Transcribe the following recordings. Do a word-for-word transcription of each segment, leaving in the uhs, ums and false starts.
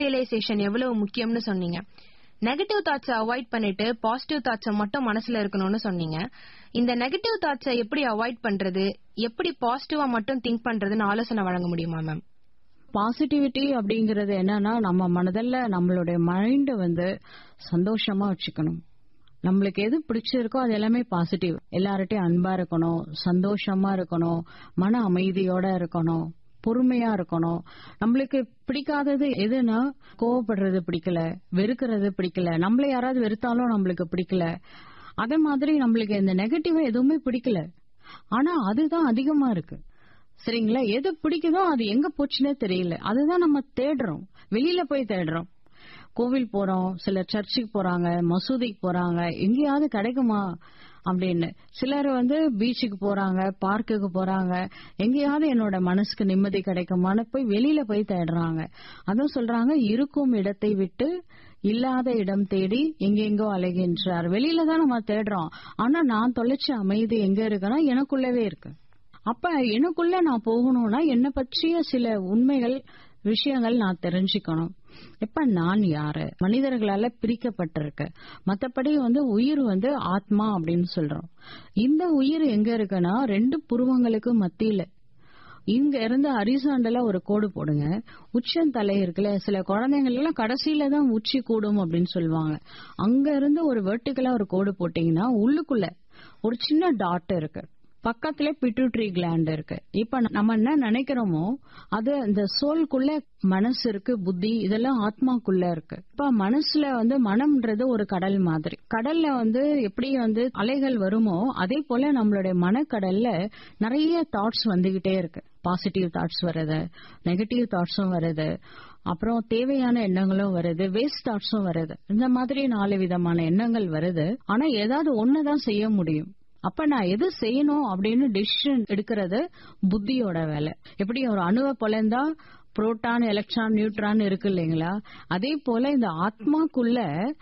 Realisation எவ்வளவு முக்கியம்னு சொன்னீங்க. நெகட்டிவ் தாட்ஸை அவாய்ட் பண்ணிட்டு பாசிட்டிவ் தாட்ஸை மட்டும் மனசுல இருக்கணும்னு சொன்னீங்க. இந்த நெகட்டிவ் தாட்ஸை எப்படி அவாய்ட் பண்றது, எப்படி பாசிட்டிவா மட்டும் திங்க் பண்றதுன்னு ஆலோசனை வழங்க முடியுமா மேம்? பாசிட்டிவிட்டி அப்படிங்கறது என்னன்னா, நம்ம மனதில் நம்மளுடைய மைண்ட் வந்து சந்தோஷமா வச்சுக்கணும். நம்மளுக்கு எது பிடிச்சிருக்கோ அது எல்லாமே பாசிட்டிவ். எல்லார்ட்டையும் அன்பா இருக்கணும், சந்தோஷமா இருக்கணும், மன அமைதியோட இருக்கணும், பொறுமையா இருக்கணும். நம்மளுக்கு பிடிக்காதது எதுனா, கோவப்படுறது பிடிக்கல, வெறுக்கிறது பிடிக்கல, நம்மள யாராவது வெறுத்தாலும் நம்மளுக்கு பிடிக்கல. அதே மாதிரி நம்மளுக்கு இந்த நெகட்டிவ் எதுவுமே பிடிக்கல, ஆனா அதுதான் அதிகமா இருக்கு. சரிங்களா? எது பிடிக்குதோ அது எங்க போச்சுன்னே தெரியல. அதுதான் நம்ம தேடுறோம், வெளியில போய் தேடுறோம். கோவில் போறோம், சிலர் சர்ச்சுக்கு போறாங்க, மசூதிக்கு போறாங்க, எங்கேயாவது கிடைக்குமா அப்படின்னு. சிலர் வந்து பீச்சுக்கு போறாங்க, பார்க்குக்கு போறாங்க, எங்கேயாவது என்னோட மனசுக்கு நிம்மதி கிடைக்குமான்னு போய் வெளியில போய் தேடுறாங்க. அதுவும் சொல்றாங்க, இருக்கும் இடத்தை விட்டு இல்லாத இடம் தேடி எங்கெங்கோ அலைகின்றார். வெளியில தான் நம்ம தேடுறோம், ஆனா நான் தொலைச்ச அமைதி எங்க இருக்குன்னா எனக்குள்ளவே இருக்கு. அப்ப எனக்குள்ள நான் போகணும்னா என்ன பற்றிய சில உண்மைகள், விஷயங்கள் நான் தெரிஞ்சுக்கணும். இப்ப நான் யாரு, மனிதர்களால பிரிக்கப்பட்டிருக்க, மத்தபடி வந்து உயிர் வந்து ஆத்மா அப்படின்னு சொல்றோம். இந்த உயிர் எங்க இருக்குன்னா ரெண்டு புருவங்களுக்கு மத்தியில. இங்க இருந்து ஹரிசாண்டலா ஒரு கோடு போடுங்க. உச்சந்தலை இருக்குல்ல, சில குழந்தைகள் எல்லாம் கடைசியில தான் உச்சி கூடும் அப்படின்னு சொல்லுவாங்க. அங்க இருந்து ஒரு வெர்டிகலா ஒரு கோடு போட்டீங்கன்னா உள்ளுக்குள்ள ஒரு சின்ன டாட் இருக்கு, பக்கத்துல பிட்யூட்டரி கிளாண்ட் இருக்கு. இப்ப நம்ம என்ன நினைக்கிறோமோ அது இந்த சோல்குள்ள மனசு இருக்கு, புத்தி இதெல்லாம் ஆத்மாக்குள்ள இருக்கு. இப்ப மனசுல வந்து மனம்ன்றது ஒரு கடல் மாதிரி. கடல்ல வந்து எப்படி வந்து அலைகள் வருமோ அதே போல நம்மளுடைய மனக்கடல்ல நிறைய தாட்ஸ் வந்துகிட்டே இருக்கு. பாசிட்டிவ் தாட்ஸ் வருது, நெகட்டிவ் தாட்ஸும் வருது, அப்புறம் தேவையான எண்ணங்களும் வருது, வேஸ்ட் தாட்ஸும் வருது. இந்த மாதிரி நாலு விதமான எண்ணங்கள் வருது. ஆனா ஏதாவது ஒண்ணுதான் செய்ய முடியும். அப்ப நான் எது செய்யணும் அப்படின்னு டிசிஷன் எடுக்கிறது புத்தியோட வேலை. எப்படி ஒரு அணுவை பொலந்தா புரோட்டான், எலக்ட்ரான், நியூட்ரான் இருக்கு இல்லைங்களா, அதே போல இந்த ஆத்மாக்குள்ள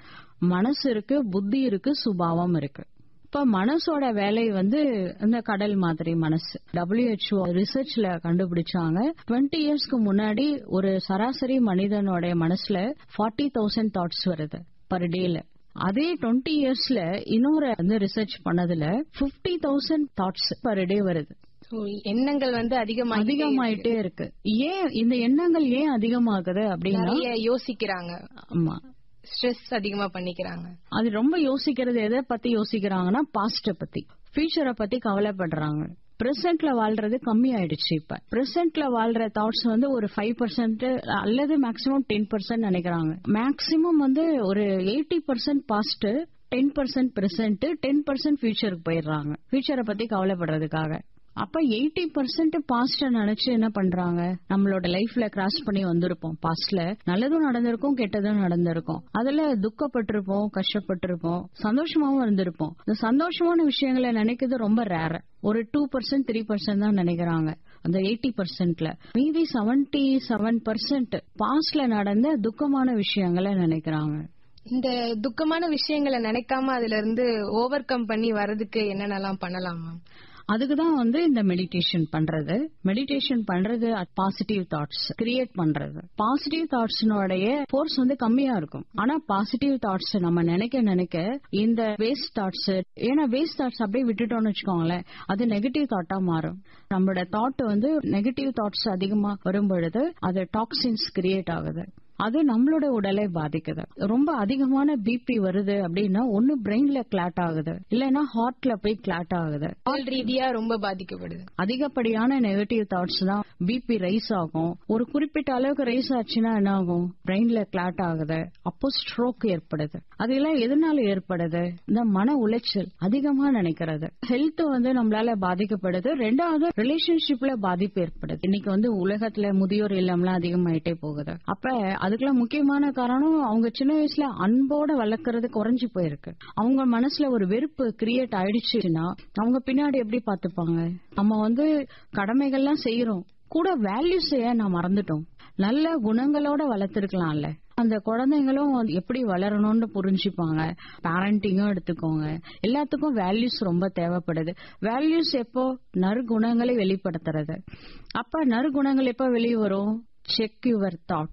மனசு இருக்கு, புத்தி இருக்கு, சுபாவம் இருக்கு. இப்ப மனசோட வேலை வந்து இந்த கடல் மாதிரி மனசு. டபிள்யூஹெச்ஓ ரிசர்ச்ல கண்டுபிடிச்சாங்க, டுவெண்ட்டி இயர்ஸ்க்கு முன்னாடி ஒரு சராசரி மனிதனோட மனசுல ஃபார்ட்டி தௌசண்ட் தாட்ஸ் வருது பர் டேல. அதே டுவெண்ட்டி இயர்ஸ்ல இன்னொரு வந்து ரிசர்ச் பண்ணதுல fifty thousand thoughts per day வருது. எண்ணங்கள் வந்து அதிகமா அதிகமாயிட்டே இருக்கு. ஏன் இந்த எண்ணங்கள் ஏன் அதிகமாகுது அப்படின்னா யோசிக்கிறாங்க. ஆமா, ஸ்ட்ரெஸ் அதிகமா பண்ணிக்கிறாங்க. அது ரொம்ப யோசிக்கிறது எதை பத்தி யோசிக்கிறாங்கன்னா பாஸ்ட பத்தி, ஃபியூச்சரை பத்தி கவலைப்படுறாங்க. பிரசன்ட்ல வாழ்றது கம்மி ஆயிடுச்சு. இப்ப பிரசன்ட்ல வாழ்ற தாட்ஸ் வந்து ஒரு ஃபைவ் பர்சன்ட் அல்லது மேக்சிமம் டென் பர்சன்ட் நினைக்கிறாங்க. மேக்சிமம் வந்து ஒரு eighty percent past, ten percent present, ten percent ஃபியூச்சருக்கு போயிடுறாங்க ஃபியூச்சரை பத்தி கவலைப்படுறதுக்காக. அப்ப எயிட்டி பர்சன்ட் பாஸ்ட நினைச்சு என்ன பண்றாங்க, நம்மளோட லைஃப்ல கிராஸ் பண்ணி வந்திருப்போம். பாஸ்ட்ல நல்லதும் நடந்திருக்கும், கெட்டதும் நடந்திருக்கும். அதுல துக்கப்பட்டிருப்போம், கஷ்டப்பட்டிருப்போம், சந்தோஷமாவும் இருந்திருப்போம். இந்த சந்தோஷமான விஷயங்களை நினைக்கிறது ரொம்ப ரேர். ஒரு டூ பர்சன்ட் த்ரீ பர்சன்ட் தான் நினைக்கிறாங்க அந்த எயிட்டி பர்சன்ட்ல. மீதி செவன்டி செவன் பர்சன்ட் பாஸ்ட்ல நடந்த துக்கமான விஷயங்களை நினைக்கிறாங்க. இந்த துக்கமான விஷயங்களை நினைக்காம அதுல இருந்து ஓவர் கம் பண்ணி வர்றதுக்கு என்னென்னலாம் பண்ணலாமா? அதுக்குதான் வந்து இந்த மெடிடேஷன் பண்றது. மெடிடேஷன் பண்றது பாசிட்டிவ் தாட்ஸ் கிரியேட் பண்றது. பாசிட்டிவ் தாட்ஸ்னுடைய ஃபோர்ஸ் வந்து கம்மியா இருக்கும். ஆனா பாசிட்டிவ் தாட்ஸ் நம்ம நினைக்க நினைக்க இந்த வேஸ்ட் தாட்ஸ், ஏன்னா வேஸ்ட் தாட்ஸ் அப்படியே விட்டுட்டோம்னு வச்சுக்கோங்களேன், அது நெகட்டிவ் தாட்டா மாறும். நம்மளோட தாட் வந்து நெகட்டிவ் தாட்ஸ் அதிகமா வரும் பொழுது அது டாக்ஸின்ஸ் கிரியேட் ஆகுது. அது நம்மளோட உடலை பாதிக்குது. ரொம்ப அதிகமான பிபி வருது அப்படின்னா ஒன்னு பிரெயின்ல கிளாட் ஆகுது, இல்லன்னா ஹார்ட்ல போய் கிளாட் ஆகுது. ரீதியா ரொம்ப பாதிக்கப்படுது. அதிகப்படியான நெகட்டிவ் தாட்ஸ் தான் பிபி ரைஸ் ஆகும். ஒரு குறிப்பிட்ட அளவுக்கு ரைஸ் ஆச்சுன்னா என்ன ஆகும், பிரெயின்ல கிளாட் ஆகுது, அப்போ ஸ்ட்ரோக் ஏற்படுது. அதெல்லாம் எதனால ஏற்படுது, இந்த மன உளைச்சல் அதிகமா நினைக்கிறது. ஹெல்த் வந்து நம்மளால பாதிக்கப்படுது. ரெண்டாவது ரிலேஷன்ஷிப்ல பாதிப்பு ஏற்படுது. இன்னைக்கு வந்து உலகத்துல முதியோர் இல்லம்லாம் அதிகமாயிட்டே போகுது. அப்ப அதுக்கெல்லாம் முக்கியமான காரணம் அவங்க சின்ன வயசுல அன்போட வளர்க்கறது குறைஞ்சு போயிருக்கு. அவங்க மனசுல ஒரு வெறுப்பு கிரியேட் ஆயிடுச்சுன்னா அவங்க பின்னாடி எப்படி பாத்துப்பாங்க. நம்ம வந்து கடமைகள்லாம் செய்யறோம், கூட வேல்யூஸ் நான் மறந்துட்டோம். நல்ல குணங்களோட வளர்த்திருக்கலாம்ல. அந்த குழந்தைங்களும் எப்படி வளரணும்னு புரிஞ்சுப்பாங்க. பேரண்டிங்கும் எடுத்துக்கோங்க, எல்லாத்துக்கும் வேல்யூஸ் ரொம்ப தேவைப்படுது. வேல்யூஸ் எப்போ, நற்குணங்களை வெளிப்படுத்துறது. அப்ப நற்குணங்கள் எப்ப வெளியே வரும், செக் யுவர் தாட்ஸ்.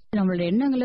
நம்மளோட எண்ணங்களை